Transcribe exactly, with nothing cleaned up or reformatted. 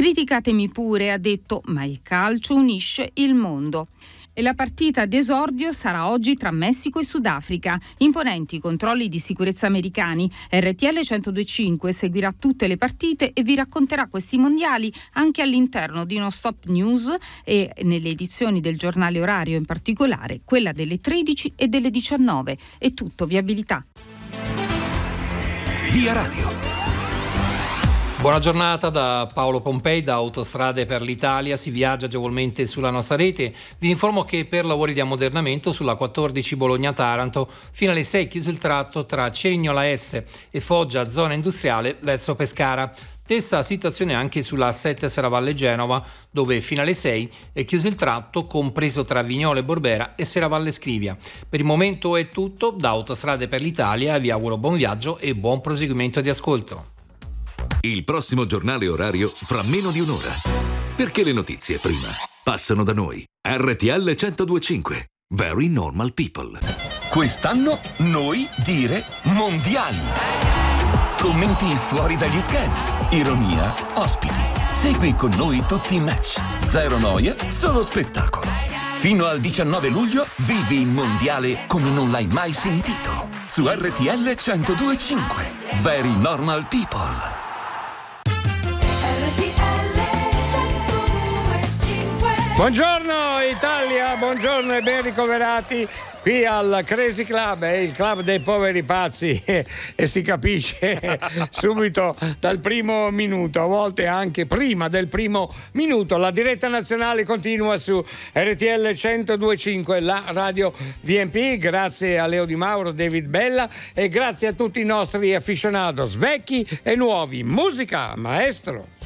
Criticatemi pure, ha detto, ma il calcio unisce il mondo. E la partita d'esordio sarà oggi tra Messico e Sudafrica. Imponenti controlli di sicurezza americani. R T L centodue e cinque seguirà tutte le partite e vi racconterà questi mondiali anche all'interno di No Stop News e nelle edizioni del giornale orario, in particolare quella delle tredici e delle diciannove. È tutto, viabilità. Via Radio. Buona giornata da Paolo Pompei, da Autostrade per l'Italia. Si viaggia agevolmente sulla nostra rete. Vi informo che per lavori di ammodernamento sulla quattordici Bologna-Taranto fino alle sei chiuso il tratto tra Cerignola Est e Foggia, zona industriale, verso Pescara. Stessa situazione anche sulla A sette Serravalle Genova, dove fino alle sei è chiuso il tratto compreso tra Vignola e Borbera e Serravalle Scrivia. Per il momento è tutto. Da Autostrade per l'Italia vi auguro buon viaggio e buon proseguimento di ascolto. Il prossimo giornale orario fra meno di un'ora. Perché le notizie prima passano da noi. R T L centodue e cinque. Very Normal People. Quest'anno noi dire mondiali. Commenti fuori dagli schemi. Ironia, ospiti. Segui con noi tutti i match. Zero noia, solo spettacolo. Fino al diciannove luglio vivi il mondiale come non l'hai mai sentito. Su R T L centodue e cinque. Very Normal People. Buongiorno Italia, buongiorno e ben ricoverati qui al Crazy Club, è il club dei poveri pazzi e, e si capisce subito dal primo minuto, a volte anche prima del primo minuto. La diretta nazionale continua su R T L centodue e cinque, la radio V M P. Grazie a Leo Di Mauro, David Bella e grazie a tutti i nostri aficionados vecchi e nuovi. Musica, maestro!